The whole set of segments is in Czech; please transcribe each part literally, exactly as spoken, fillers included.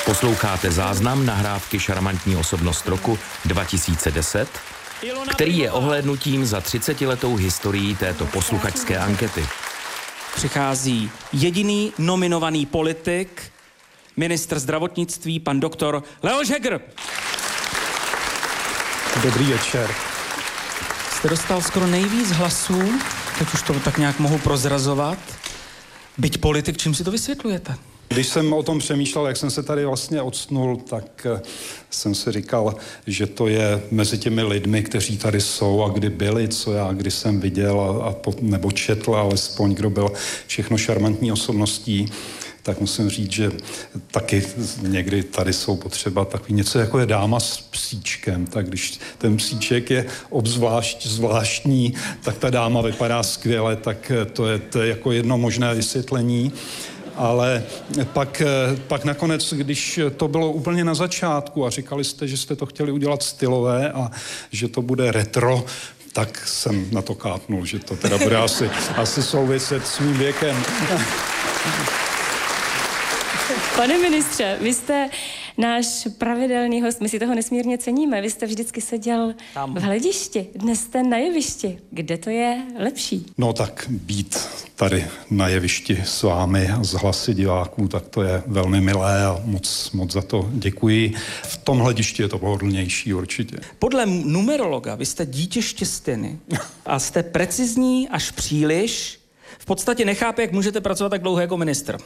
Posloucháte záznam nahrávky Šarmantní osobnost roku dva tisíce deset, který je ohlédnutím za třicetiletou historií této posluchačské ankety. Přichází jediný nominovaný politik, ministr zdravotnictví, pan doktor Leoš Heger. Dobrý večer. Jste dostal skoro nejvíc hlasů, teď už to tak nějak mohu prozrazovat. Byť politik, čím si to vysvětlujete? Když jsem o tom přemýšlel, jak jsem se tady vlastně odsnul, tak jsem si říkal, že to je mezi těmi lidmi, kteří tady jsou a kdy byli, co já kdy jsem viděl a, a po, nebo četl, alespoň kdo byl všechno šarmantní osobností, tak musím říct, že taky někdy tady jsou potřeba takový něco, jako je dáma s psíčkem. Tak když ten psíček je obzvlášť zvláštní, tak ta dáma vypadá skvěle, tak to je, to je jako jedno možné vysvětlení. Ale pak, pak nakonec, když to bylo úplně na začátku a říkali jste, že jste to chtěli udělat stylové a že to bude retro, tak jsem na to kápnul, že to teda bude asi, asi souviset s mým věkem. Pane ministře, vy jste náš pravidelný host, my si toho nesmírně ceníme. Vy jste vždycky seděl Tam. v hledišti, dnes jste na jevišti. Kde to je lepší? No tak být tady na jevišti s vámi a s hlasy diváků, tak to je velmi milé a moc, moc za to děkuji. V tom hledišti je to pohodlnější určitě. Podle numerologa vy jste dítě štěstěny a jste precizní až příliš. V podstatě nechápe, jak můžete pracovat tak dlouho jako ministr.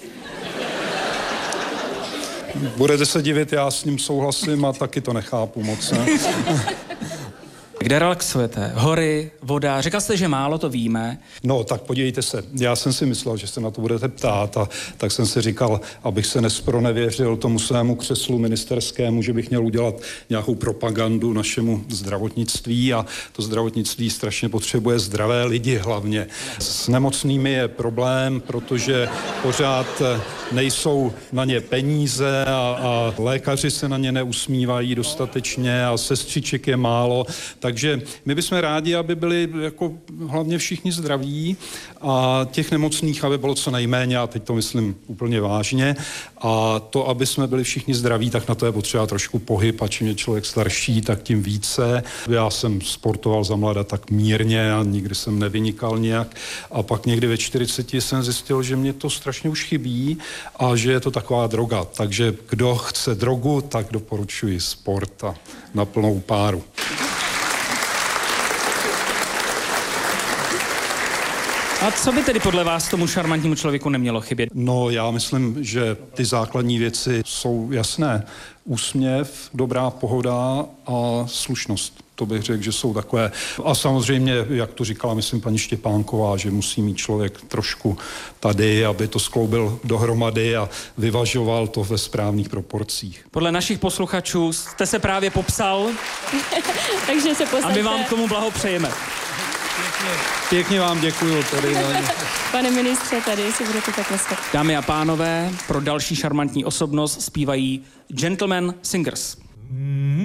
Budete se divit, já s ním souhlasím a taky to nechápu moc. Ne? Kde relaxujete? Hory, voda? Řekl jste, že málo, to víme. No, tak podívejte se. Já jsem si myslel, že se na to budete ptát a tak jsem si říkal, abych se nespronevěřil tomu svému křeslu ministerskému, že bych měl udělat nějakou propagandu našemu zdravotnictví a to zdravotnictví strašně potřebuje zdravé lidi hlavně. S nemocnými je problém, protože pořád nejsou na ně peníze a, a lékaři se na ně neusmívají dostatečně a sestřiček je málo, tak Takže my bychom rádi, aby byli jako hlavně všichni zdraví a těch nemocných, aby bylo co nejméně, a teď to myslím úplně vážně. A to, aby jsme byli všichni zdraví, tak na to je potřeba trošku pohyb a čím je člověk starší, tak tím více. Já jsem sportoval za mlada tak mírně a nikdy jsem nevynikal nějak. A pak někdy ve čtyřiceti jsem zjistil, že mě to strašně už chybí a že je to taková droga. Takže kdo chce drogu, tak doporučuji sport a na plnou páru. A co by tedy podle vás tomu šarmantnímu člověku nemělo chybět? No, já myslím, že ty základní věci jsou jasné. Úsměv, dobrá pohoda a slušnost. To bych řekl, že jsou takové. A samozřejmě, jak to říkala, myslím, paní Štěpánková, že musí mít člověk trošku tady, aby to skloubil dohromady a vyvažoval to ve správných proporcích. Podle našich posluchačů jste se právě popsal. Takže se posaďte. A my vám k tomu blahopřejeme. Pěkně vám děkuju. Tady. Pane ministře, tady si budete tak dneska. Dámy a pánové, pro další šarmantní osobnost zpívají Gentleman Singers.